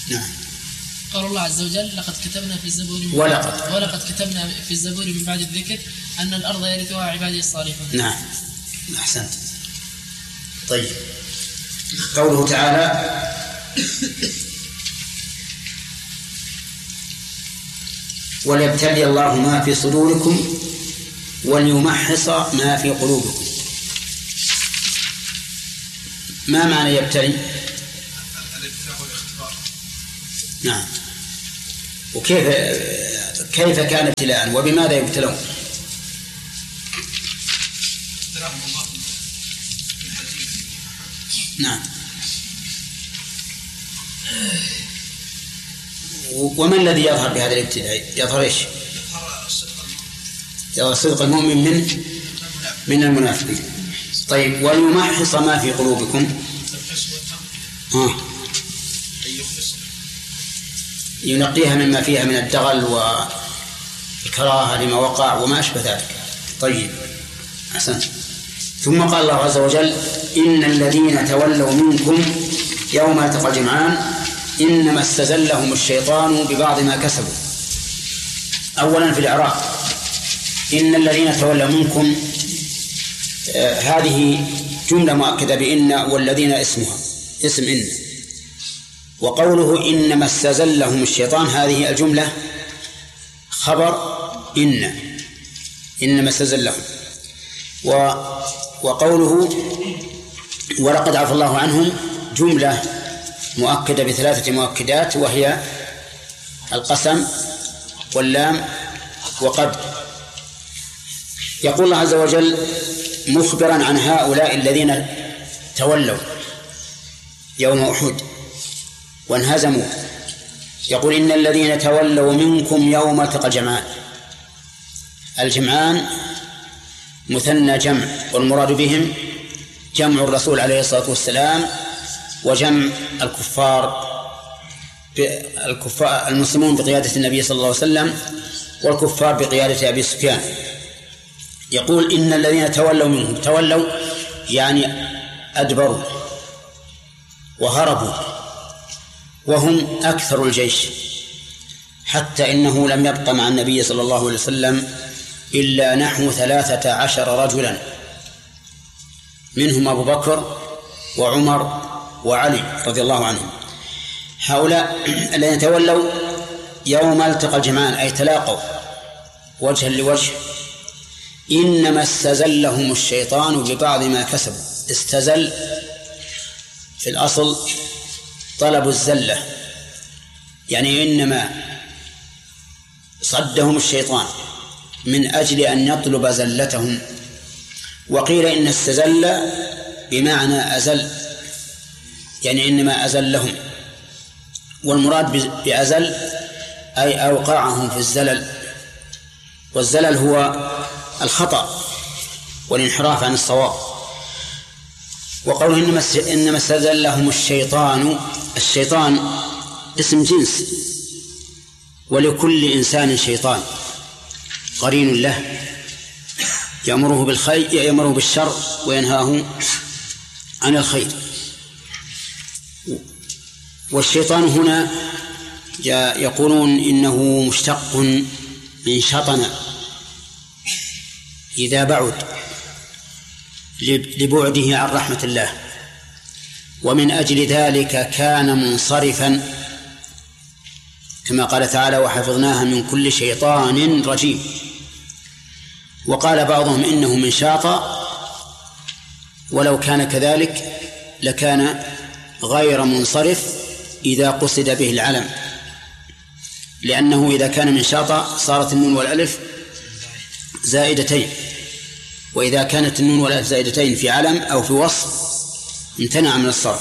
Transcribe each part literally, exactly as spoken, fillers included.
نعم. قال الله عز وجل لقد كتبنا في الزبور من ولقد ولقد كتبنا في الزبور من بعد الذكر أن الأرض يرثها عبادي الصالحون. نعم أحسنت. طيب قوله تعالى وليبتلي الله ما في صدوركم وليمحص ما في قلوبكم. ما معنى يبتلي؟ نعم. وكيف كيف كان ابتلاء وبماذا يبتلون؟ نعم. وما الذي يظهر بهذا الابتلاء؟ يظهر ايش؟ يظهر صدق المؤمن من من المنافقين. طيب وليمحص ما في قلوبكم. ها ينقيها مما فيها من الدغل والكراهة لما وقع وما أشبه ذلك. طيب أحسنت. ثم قال الله عز وجل إن الذين تولوا منكم يوم التقى الجمعان إنما استزلهم الشيطان ببعض ما كسبوا. أولا في الإعراب إن الذين تولوا منكم آه هذه جملة مؤكدة بإن والذين اسمها اسم إن. وقوله إنما استزلهم الشيطان هذه الجملة خبر إن إنما استزلهم. وقوله ولقد عفى الله عنهم جملة مؤكدة بثلاثة مؤكدات وهي القسم واللام وقد. يقول الله عز وجل مخبرا عن هؤلاء الذين تولوا يوم أحد وانهزموا يقول إن الذين تولوا منكم يوم التقى الجمعان. الجمعان مثنى جمع والمراد بهم جمع الرسول عليه الصلاة والسلام وجمع الكفار الكفار المسلمون بقيادة النبي صلى الله عليه وسلم والكفار بقيادة أبي سفيان. يقول إن الذين تولوا منهم تولوا يعني أدبروا وهربوا وهم أكثر الجيش حتى إنه لم يبق مع النبي صلى الله عليه وسلم إلا نحو ثلاثة عشر رجلا منهم أبو بكر وعمر وعلي رضي الله عنهم. هؤلاء الذين تولوا يوم التقى الجمعان أي تلاقوا وجها لوجه إنما استزلهم الشيطان ببعض ما كسبوا. استزل في الأصل طلب الزلة يعني إنما صدهم الشيطان من أجل أن يطلب زلتهم. وقيل إن استزل بمعنى أزل يعني إنما أزلهم. والمراد بأزل أي أوقعهم في الزلل والزلل هو الخطأ والانحراف عن الصواب. وقوله إنما إنما استزلهم الشيطان. الشيطان اسم جنس ولكل إنسان شيطان قرين له يأمره بالخير يأمره بالشر وينهاه عن الخير. والشيطان هنا يقولون إنه مشتق من شطن إذا بعد لبعده عن رحمة الله ومن أجل ذلك كان منصرفا كما قال تعالى وحفظناها من كل شيطان رجيم. وقال بعضهم إنه من شاطئ ولو كان كذلك لكان غير منصرف إذا قصد به العلم لأنه إذا كان من شاطئ صارت النون والألف زائدتين وإذا كانت النون والألف زائدتين في علم أو في وصف امتنع من الصرف.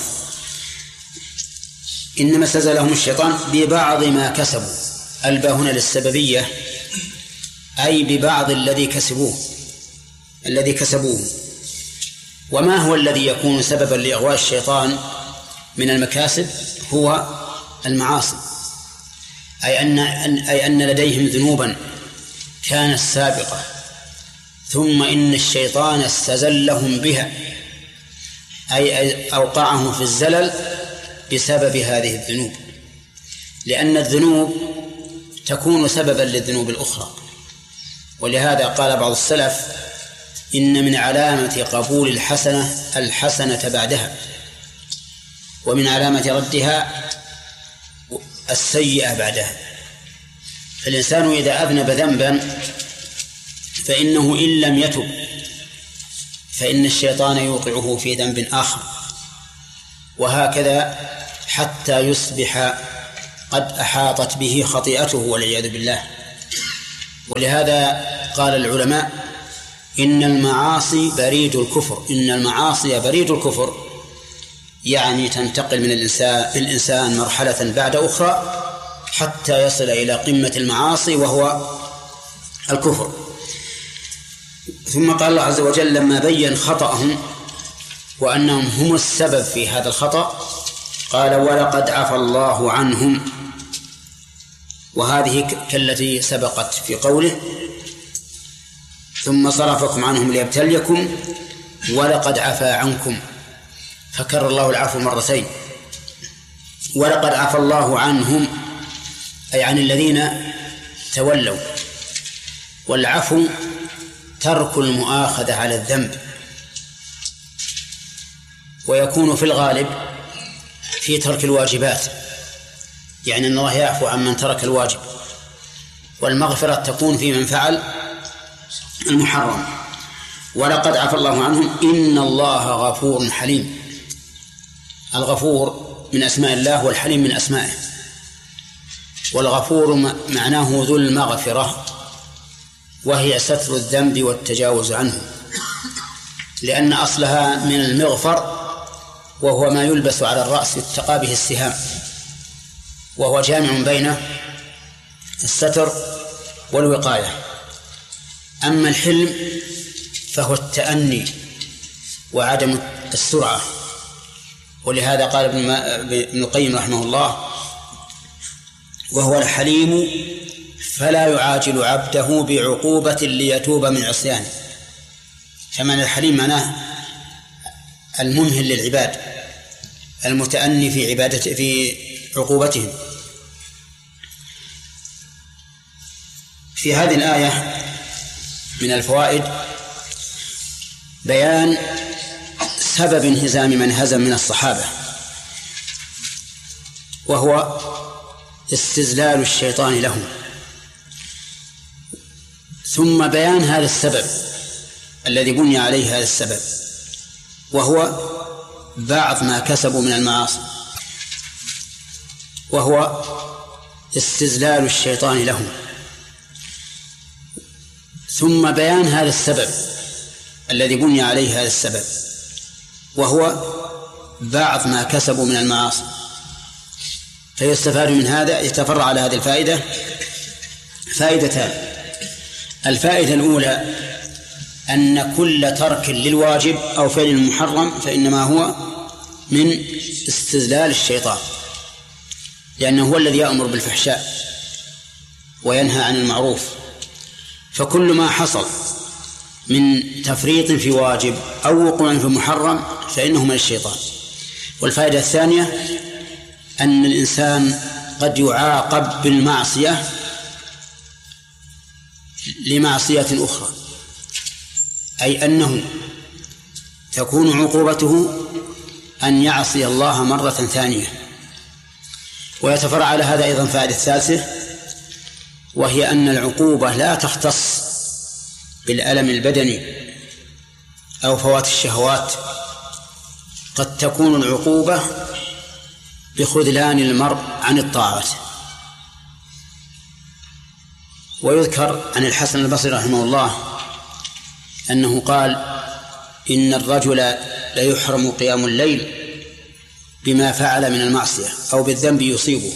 إنما استزلهم الشيطان ببعض ما كسبوا. الباء هنا للسببية أي ببعض الذي كسبوه الذي كسبوه. وما هو الذي يكون سببا لإغواء الشيطان من المكاسب؟ هو المعاصي أي أن, أي أن لديهم ذنوبا كانت سابقة ثم إن الشيطان استزلهم بها أي أوقعهم في الزلل بسبب هذه الذنوب لأن الذنوب تكون سببا للذنوب الأخرى. ولهذا قال بعض السلف: إن من علامة قبول الحسنة الحسنة بعدها، ومن علامة ردها السيئة بعدها. فالإنسان إذا أذنب ذنبا فإنه إن لم يتب فإن الشيطان يوقعه في ذنب آخر، وهكذا حتى يصبح قد أحاطت به خطيئته والعياذ بالله. ولهذا قال العلماء: إن المعاصي بريد الكفر. إن المعاصي بريد الكفر، يعني تنتقل من الإنسان الإنسان مرحلة بعد أخرى حتى يصل إلى قمة المعاصي وهو الكفر. ثم قال الله عز وجل لما بين خطأهم وأنهم هم السبب في هذا الخطأ قال: ولقد عفى الله عنهم. وهذه كالتي سبقت في قوله: ثم صرفكم عنهم ليبتليكم ولقد عفى عنكم، فكرر الله العفو مرتين. ولقد عفى الله عنهم أي عن الذين تولوا. والعفو ترك المؤاخذة على الذنب، ويكون في الغالب في ترك الواجبات، يعني أن الله يعفو عن من ترك الواجب، والمغفرة تكون في من فعل المحرم. ولقد عفى الله عنهم إن الله غفور حليم. الغفور من أسماء الله والحليم من أسمائه. والغفور معناه ذو المغفرة، وهي ستر الذنب والتجاوز عنه، لأن أصلها من المغفر، وهو ما يلبس على الرأس يتقى به السهام، وهو جامع بين الستر والوقاية. أما الحلم فهو التأني وعدم السرعة. ولهذا قال ابن القيم رحمه الله: وهو الحليم فلا يعاجل عبده بعقوبة ليتوب من عصيانه. فمعنى الحليم معناه الممهل للعباد، المتأني في عبادته في عقوبتهم. في هذه الآية من الفوائد بيان سبب انهزام من هزم من الصحابة، وهو استذلال الشيطان لهم، ثم بيان هذا السبب الذي بني عليه هذا السبب، وهو بعض ما كسبوا من المعاصي، وهو استذلال الشيطان لهم، ثم بيان هذا السبب الذي بني عليه هذا السبب، وهو بعض ما كسبوا من المعاصي. فيستفاد من هذا، يتفرع على هذه الفائدة فائدتان. الفائدة الأولى أن كل ترك للواجب أو فعل المحرم فإنما هو من استذلال الشيطان، لأنه هو الذي يأمر بالفحشاء وينهى عن المعروف. فكل ما حصل من تفريط في واجب أو وقوع في محرم فإنه من الشيطان. والفائدة الثانية أن الإنسان قد يعاقب بالمعصية لمعصية أخرى، أي أنه تكون عقوبته أن يعصي الله مرة ثانية. ويتفرع على هذا أيضا فائدة ثالثة، وهي أن العقوبة لا تختص بالألم البدني أو فوات الشهوات، قد تكون العقوبة بخذلان المرء عن الطاعات. ويذكر عن الحسن البصري رحمه الله أنه قال: إن الرجل ليحرم قيام الليل بما فعل من المعصية أو بالذنب يصيبه.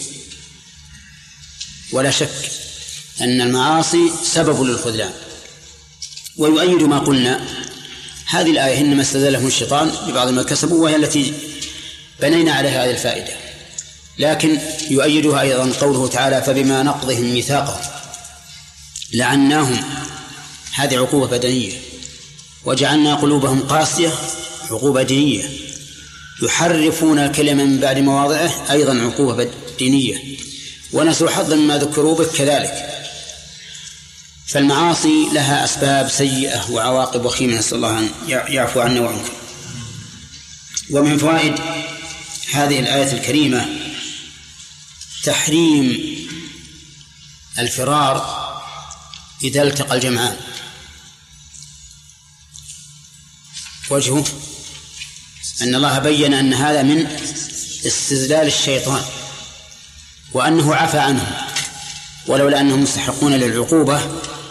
ولا شك أن المعاصي سبب للخذلان. ويؤيد ما قلنا هذه الآية إنما استذلهم الشيطان ببعض ما كسبوا، وهي التي بنينا عليها هذه الفائدة. لكن يؤيدها أيضا قوله تعالى: فبما نقضهم ميثاقهم لعناهم، هذه عقوبة بدنية. وجعلنا قلوبهم قاسية، عقوبة دينية. يحرفون الكلمة من بعد مواضعه، أيضا عقوبة دينية. ونسوا حظا مما ذكروا به كذلك. فالمعاصي لها أسباب سيئة وعواقب وخيمة، نسأل الله أن يعفو عنا وعنكم. ومن فوائد هذه الآية الكريمة تحريم الفرار إذا التقى الجمعان. وجهه أن الله بين أن هذا من استذلال الشيطان، وأنه عفى عنهم، ولولا أنهم مستحقون للعقوبة